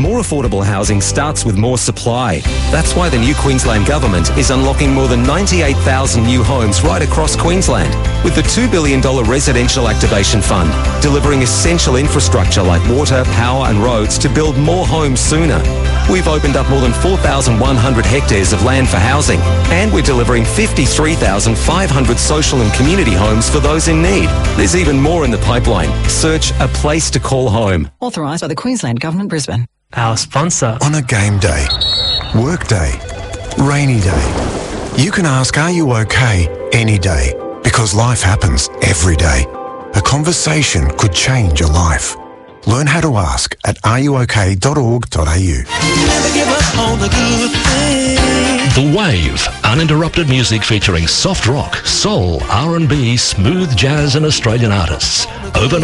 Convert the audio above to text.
More affordable housing starts with more supply. That's why the new Queensland Government is unlocking more than 98,000 new homes right across Queensland, with the $2 billion Residential Activation Fund, delivering essential infrastructure like water, power and roads to build more homes sooner. We've opened up more than 4,100 hectares of land for housing, and we're delivering 53,500 social and community homes for those in need. There's even more in the pipeline. Search A Place to Call Home. Authorised by the Queensland Government, Brisbane. Our sponsor. On a game day, work day, rainy day, you can ask, are you okay, any day? Because life happens every day. A conversation could change your life. Learn how to ask at areyouok.org.au. Never give up on the good things. The Wave, uninterrupted music featuring soft rock, soul, R&B, smooth jazz and Australian artists. Overnight